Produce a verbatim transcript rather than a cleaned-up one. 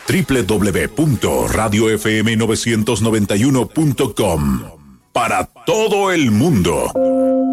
doble u doble u doble u punto radio f m novecientos noventa y uno punto com para todo el mundo.